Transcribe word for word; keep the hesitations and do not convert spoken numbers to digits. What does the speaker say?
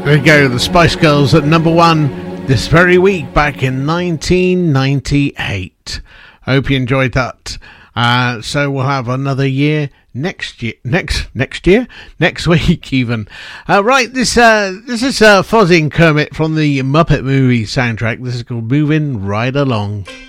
There you go, the Spice Girls at number one this very week back in nineteen ninety-eight. Hope you enjoyed that. Uh, so we'll have another year next year, next next year, next week even. Uh, right, this uh, this is uh, Fozzie and Kermit from the Muppet Movie soundtrack. This is called "Moving Right Along."